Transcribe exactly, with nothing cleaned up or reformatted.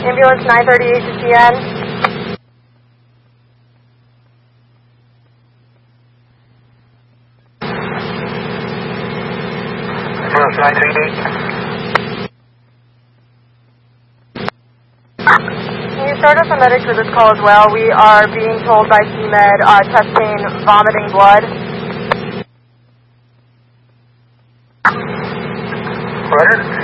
Ambulance nine thirty-eight to C N. Ambulance nine thirty-eight. Can you start us a medic for this call as well? We are being told by C Med uh, testing vomiting blood. Roger.